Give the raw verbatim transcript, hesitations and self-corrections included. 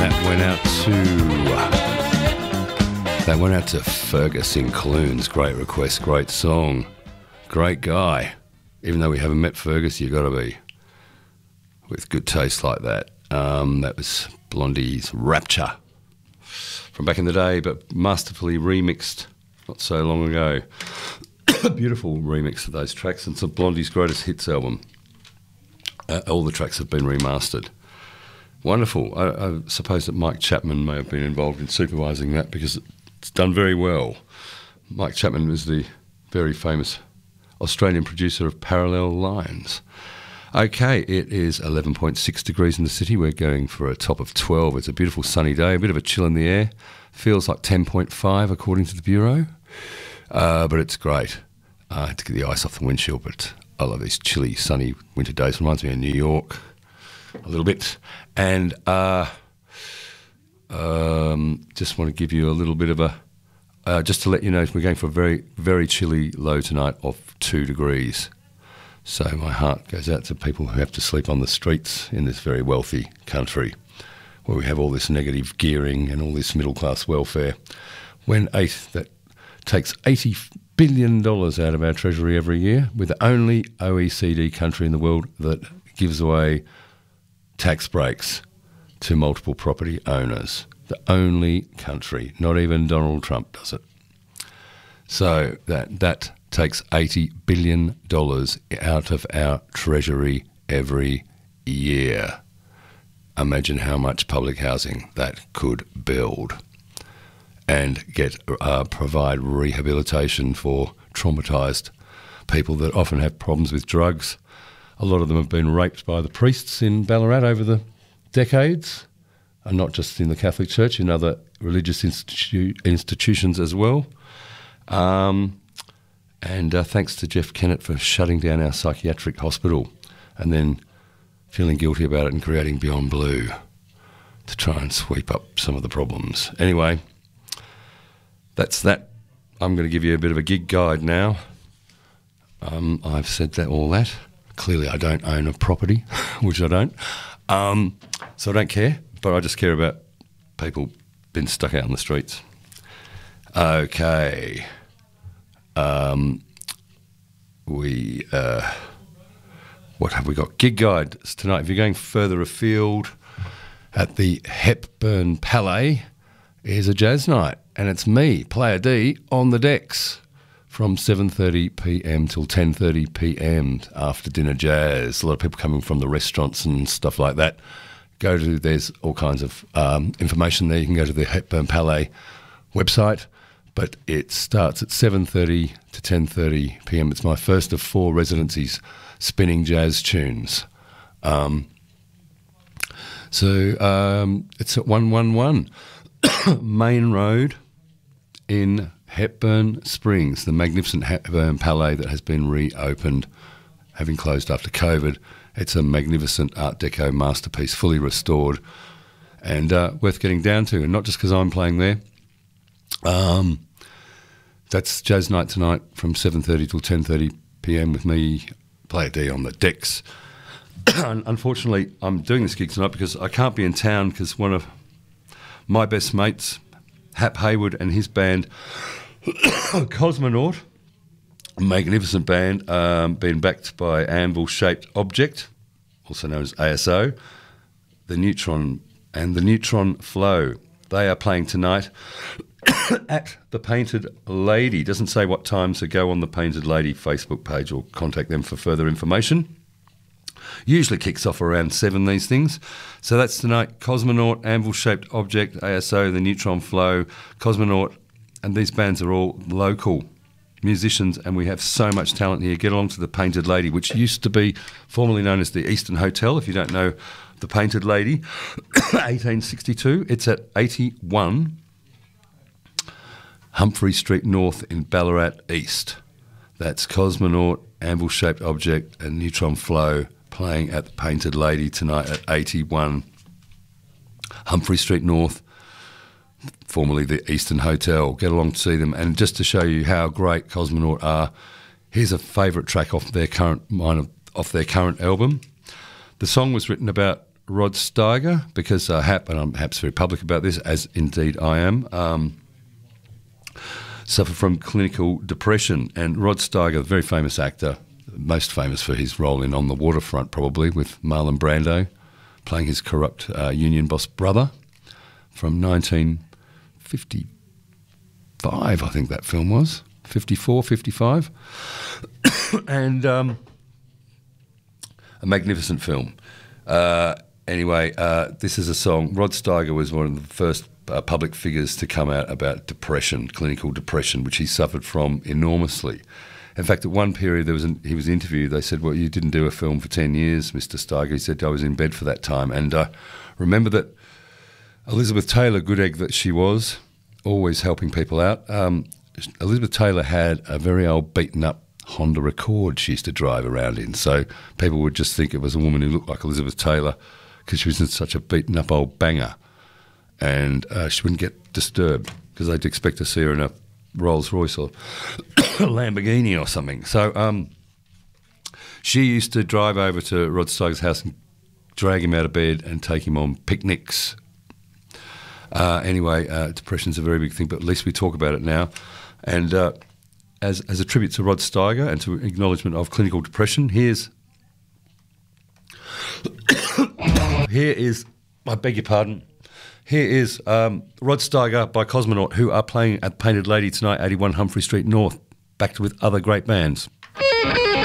that went out to that went out to Fergus in Clunes. Great request, great song, great guy. Even though we haven't met Fergus, you've got to be with good taste like that. Um, that was Blondie's Rapture from back in the day, but masterfully remixed not so long ago. A beautiful remix of those tracks, and it's Blondie's greatest hits album. Uh, all the tracks have been remastered. Wonderful. I, I suppose that Mike Chapman may have been involved in supervising that because it's done very well. Mike Chapman was the very famous Australian producer of Parallel Lines. Okay, it is eleven point six degrees in the city. We're going for a top of twelve. It's a beautiful sunny day, a bit of a chill in the air. Feels like ten point five according to the Bureau, uh, but it's great. Uh, I had to get the ice off the windshield, but I love these chilly, sunny winter days. Reminds me of New York a little bit. And uh, um, just want to give you a little bit of a, uh, just to let you know, we're going for a very, very chilly low tonight of two degrees. So my heart goes out to people who have to sleep on the streets in this very wealthy country where we have all this negative gearing and all this middle-class welfare. When eight, that takes eighty billion dollars out of our treasury every year, we're the only O E C D country in the world that gives away tax breaks to multiple property owners. The only country. Not even Donald Trump does it. So that that takes eighty billion dollars out of our treasury every year. Imagine how much public housing that could build and get uh, provide rehabilitation for traumatised people that often have problems with drugs. A lot of them have been raped by the priests in Ballarat over the decades, and not just in the Catholic Church, in other religious institu- institutions as well. Um, and uh, thanks to Jeff Kennett for shutting down our psychiatric hospital and then feeling guilty about it and creating Beyond Blue to try and sweep up some of the problems. Anyway, that's that. I'm going to give you a bit of a gig guide now. Um, I've said that all that. Clearly I don't own a property, which I don't. Um, so I don't care, but I just care about people being stuck out on the streets. Okay. Um, we, uh, what have we got? Gig guides tonight. If you're going further afield, at the Hepburn Palais is a jazz night, and it's me, Player D, on the decks from seven thirty p m till ten thirty p m after dinner jazz. A lot of people coming from the restaurants and stuff like that. Go to, there's all kinds of um, information there. You can go to the Hepburn Palais website, but it starts at seven thirty to ten thirty p m. It's my first of four residencies spinning jazz tunes. Um, so um, it's at one one one Main Road in Hepburn Springs, the magnificent Hepburn Palais that has been reopened, having closed after COVID. It's a magnificent Art Deco masterpiece, fully restored, and uh, worth getting down to, and not just because I'm playing there. Um, that's Jazz Night tonight from seven thirty till ten thirty p m with me, Player D, on the decks. Unfortunately, I'm doing this gig tonight because I can't be in town because one of my best mates, Hap Hayward, and his band, Cosmonaut, a magnificent band, um, been backed by Anvil-Shaped Object, also known as A S O, the Neutron and the Neutron Flow. They are playing tonight at the Painted Lady. Doesn't say what time, so go on the Painted Lady Facebook page or contact them for further information. Usually kicks off around seven, these things. So that's tonight. Cosmonaut, Anvil-Shaped Object, A S O, the Neutron Flow, Cosmonaut, and these bands are all local musicians, and we have so much talent here. Get along to the Painted Lady, which used to be formerly known as the Eastern Hotel, if you don't know the Painted Lady, eighteen sixty-two. It's at eighty-one Humphrey Street North in Ballarat East. That's Cosmonaut, Anvil-Shaped Object, and Neutron Flow playing at the Painted Lady tonight at eighty-one Humphrey Street North, formerly the Eastern Hotel. Get along to see them. And just to show you how great Cosmonaut are, here's a favourite track off their current mine of, off their current album. The song was written about Rod Steiger, because uh, Hap, and I'm Hap's very public about this, as indeed I am, um, suffered from clinical depression. And Rod Steiger, a very famous actor, most famous for his role in On the Waterfront, probably, with Marlon Brando, playing his corrupt uh, union boss brother from nineteen fifty-five, I think that film was, fifty-four, fifty-five. And um, a magnificent film. Uh, anyway, uh, this is a song. Rod Steiger was one of the first uh, public figures to come out about depression, clinical depression, which he suffered from enormously. In fact, at one period, there was an, he was interviewed. They said, well, you didn't do a film for ten years, Mister Steiger. He said, I was in bed for that time. And uh, remember that Elizabeth Taylor, good egg that she was, always helping people out. Um, Elizabeth Taylor had a very old beaten-up Honda Accord she used to drive around in. So people would just think it was a woman who looked like Elizabeth Taylor because she was in such a beaten-up old banger. And uh, she wouldn't get disturbed because they'd expect to see her in a Rolls Royce or Lamborghini or something. So um, she used to drive over to Rod Steiger's house and drag him out of bed and take him on picnics. Uh, anyway, uh, depression's a very big thing, but at least we talk about it now. And uh, as as a tribute to Rod Steiger and to acknowledgement of clinical depression, here's here is I beg your pardon. Here is um, Rod Steiger by Cosmonaut, who are playing at Painted Lady tonight, eighty-one Humphrey Street North, backed with other great bands.